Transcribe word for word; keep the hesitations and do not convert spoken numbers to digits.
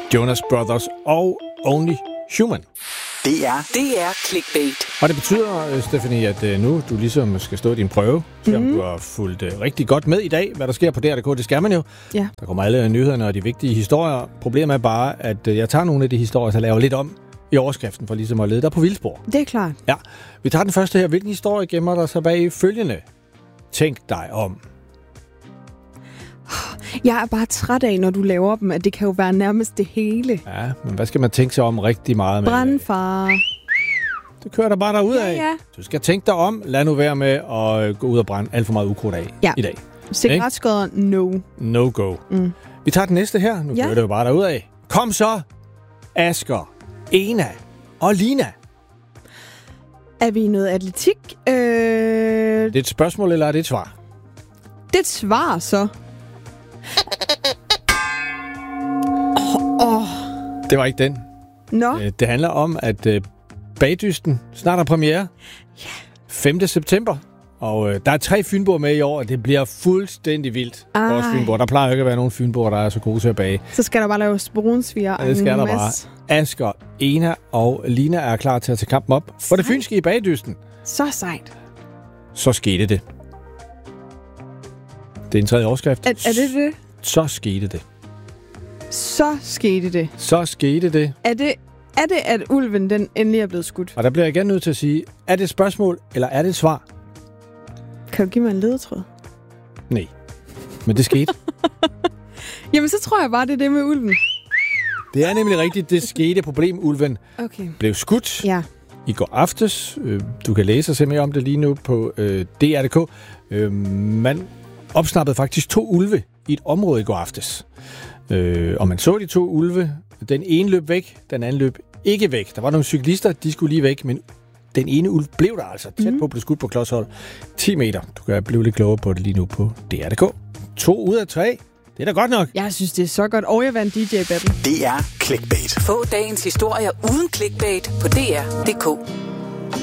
Jonas Brothers og Only Human. Det er, det er clickbait. Og det betyder, Stephanie, at nu du ligesom skal stå i din prøve, selvom mm. du har fulgt rigtig godt med i dag, hvad der sker på D R punktum D K. Det skal man jo. Ja. Der kommer alle nyhederne og de vigtige historier. Problemet er bare, at jeg tager nogle af de historier, så laver lidt om i overskriften, for ligesom at lede dig på vildspor. Det er klart. Ja. Vi tager den første her. Hvilken historie gemmer der så bag følgende? Tænk dig om. Jeg er bare træt af, når du laver dem, at det kan jo være nærmest det hele. Ja, men hvad skal man tænke sig om rigtig meget med? Brandfare. Det kører der bare derud af. Ja, ja. Du skal tænke dig om. Lad nu være med at gå ud og brænde alt for meget ukrudt af ja. i dag. Cigaretskåder, no. No go. Mm. Vi tager den næste her. Nu ja. kører det jo bare derud af. Kom så, Asger, Ena og Lina. Er vi i noget atletik? Øh... Det er et spørgsmål, eller er det et svar? Det er et svar, så. Oh, oh. Det var ikke den. Nå. Det handler om, at Bagdysten snart er premiere. Yeah. femte september. Og øh, der er tre fynboer med i år, og det bliver fuldstændig vildt. Vores fynboer. Der plejer ikke at være nogen fynboer, der er så gode til at bage. Så skal der bare laves brunsviger. Ja, det skal der bare. Asger, Ena og Lina er klar til at tage kampen op for det fynske i Bagdysten. Så sejt. Så skete det. Det er en tredje overskrift. Er, er det det? Så skete det. Så skete det. Så skete det. Er det, er det at ulven den endelig er blevet skudt? Og der bliver jeg igen nødt til at sige, er det et spørgsmål, eller er det et svar? Kan du give mig en ledetråd? Nej, men det skete. Jamen, så tror jeg bare, det er det med ulven. Det er nemlig rigtigt, det skete. Problem, ulven okay. blev skudt ja. i går aftes. Du kan læse og se mere om det lige nu på øh, D R punktum D K. Øh, man opsnappede faktisk to ulve i et område i går aftes. Øh, og man så de to ulve. Den ene løb væk, den anden løb ikke væk. Der var nogle cyklister, de skulle lige væk, men den ene ulv blev der altså tæt på at blive skudt på klodshold. ti meter. Du kan blive lidt klogere på det lige nu på D R punktum D K. To ud af tre. Det er da godt nok. Jeg synes, det er så godt. Og jeg vandt D J-battle. Det er clickbait. Få dagens historier uden clickbait på D R punktum D K.